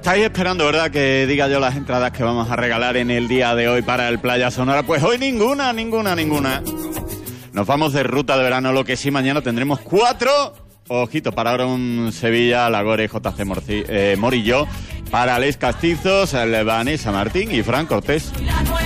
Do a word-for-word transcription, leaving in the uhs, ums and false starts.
Estáis esperando, ¿verdad?, que diga yo las entradas que vamos a regalar en el día de hoy para el Playa Sonora. Pues hoy ninguna, ninguna, ninguna. Nos vamos de ruta de verano, lo que sí, mañana tendremos cuatro. Ojito, para ahora un Sevilla, Lagore, J C Morci, eh, Morillo, para Les Castizos, Vanessa Martín y Fran Cortés.